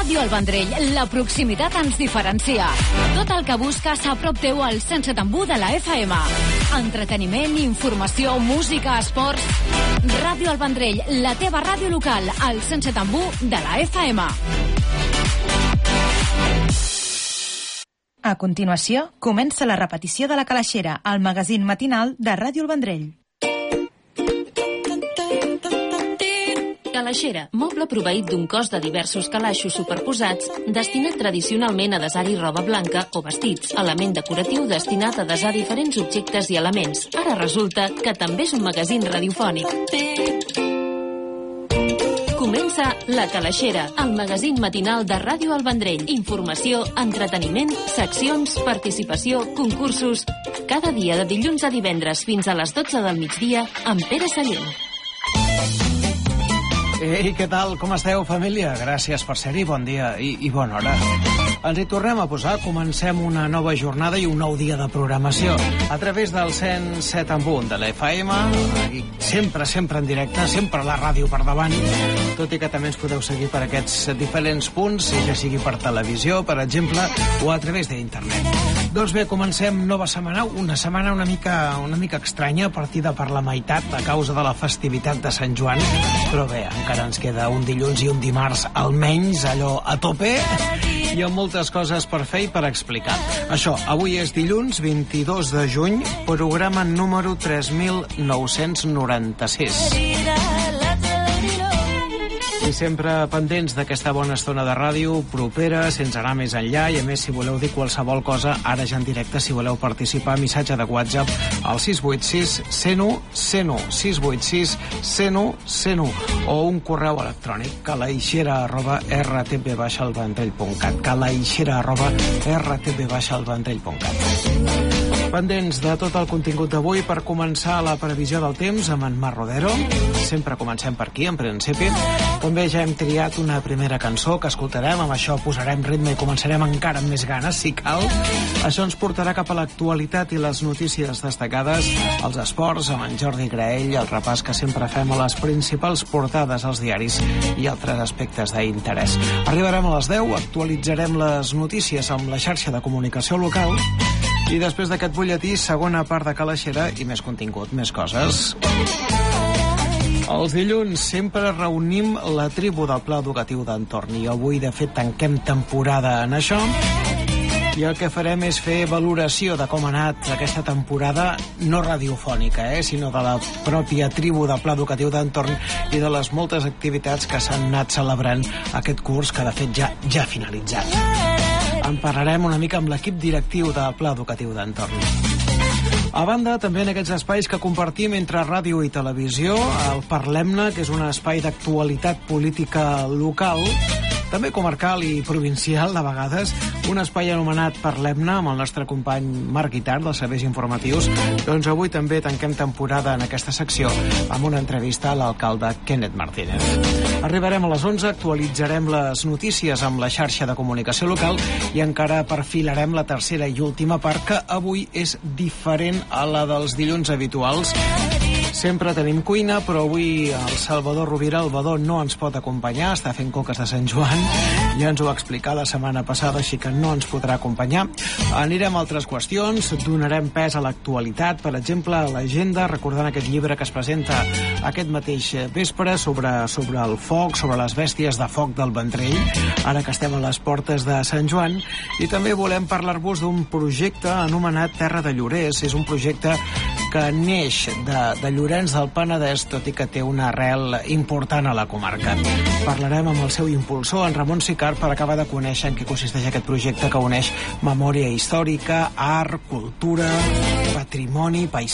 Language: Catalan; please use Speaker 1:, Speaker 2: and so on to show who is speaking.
Speaker 1: Ràdio El Vendrell, la proximitat ens diferencia. Tot el que busques a prop teu al 107.1 de la FM. Entreteniment, informació, música, esports... Ràdio El Vendrell, la teva ràdio local, al 107.1 de la FM.
Speaker 2: A continuació, comença la repetició de La Calaixera, el magazín matinal de Ràdio El Vendrell.
Speaker 3: Calaixera, moble proveït d'un cos de diversos calaixos superposats, destinat tradicionalment a desar-hi roba blanca o vestits, element decoratiu destinat a desar diferents objectes i elements. Ara resulta que també és un magazín radiofònic. Comença La Calaixera, el magazín matinal de Ràdio El Vendrell. Informació, entreteniment, seccions, participació, concursos... Cada dia de dilluns a divendres fins a les 12 del migdia amb Pere Sallent.
Speaker 4: Ei, què tal? Com esteu, família? Gràcies per ser-hi, bon dia i bona hora. Ens hi tornem a posar, comencem una nova jornada i un nou dia de programació a través del 107.1 de la FM, i sempre en directe, sempre la ràdio per davant, tot i que també ens podeu seguir per aquests diferents punts, ja sigui per televisió, per exemple, o a través d'internet. Doncs bé, comencem nova setmana, una setmana una mica estranya, partida per la meitat a causa de la festivitat de Sant Joan, però bé, encara ens queda un dilluns i un dimarts almenys, allò a tope, i amb moltes coses per fer i per explicar. Això, avui és dilluns 22 de juny, programa número 3996. I sempre pendents d'aquesta bona estona de ràdio propera, sense anar més enllà, i a més, si voleu dir qualsevol cosa, ara ja en directe, si voleu participar, missatge de WhatsApp al 686 101 101, 686 101 101, o un correu electrònic, calaixera@rtb-elvendrell.cat, calaixera@rtb-elvendrell.cat. Pendents de tot el contingut d'avui per començar la previsió del temps amb en Marc Rodero. Sempre comencem per aquí, en principi. També ja hem triat una primera cançó que escoltarem, amb això posarem ritme i començarem encara amb més ganes, si cal. Això ens portarà cap a l'actualitat i les notícies destacades, els esports, amb en Jordi Graell, el repàs que sempre fem a les principals portades als diaris i altres aspectes d'interès. Arribarem a les 10, actualitzarem les notícies amb la xarxa de comunicació local, i després d'aquest butlletí, segona part de Calaixera i més contingut, més coses. Els dilluns sempre reunim la tribu del Pla Educatiu d'Entorn i avui, de fet, tanquem temporada en això. I el que farem és fer valoració de com ha anat aquesta temporada, no radiofònica, sinó de la pròpia tribu del Pla Educatiu d'Entorn i de les moltes activitats que s'han anat celebrant aquest curs, que de fet ja ha finalitzat. En parlarem una mica amb l'equip directiu del Pla Educatiu d'Entorn. A banda, també en aquests espais que compartim entre ràdio i televisió, el Parlem-ne, que és un espai d'actualitat política local, també comarcal i provincial, de vegades, un espai anomenat Parlem-ne, amb el nostre company Marc Guitart, dels serveis informatius. Doncs avui també tanquem temporada en aquesta secció amb una entrevista a l'alcalde Kenneth Martínez. Arribarem a les 11, actualitzarem les notícies amb la xarxa de comunicació local i encara perfilarem la tercera i última part, que avui és diferent a la dels dilluns habituals. Sempre tenim cuina, però avui el Salvador Rovira, el Badó, no ens pot acompanyar, està fent coques de Sant Joan, ja ens ho va explicar la setmana passada, així que no ens podrà acompanyar. Anirem a altres qüestions, donarem pes a l'actualitat, per exemple, a l'agenda, recordant aquest llibre que es presenta aquest mateix vespre sobre el foc, sobre les bèsties de foc del Vendrell, ara que estem a les portes de Sant Joan, i també volem parlar-vos d'un projecte anomenat Terra de Llorers. És un projecte que neix de Llorenç del Penedès, tot i que té una arrel important a la comarca. Parlarem amb el seu impulsor, en Ramon Sicart, per acabar de conèixer en què consisteix aquest projecte que uneix memòria històrica, art, cultura, patrimoni, paisatge,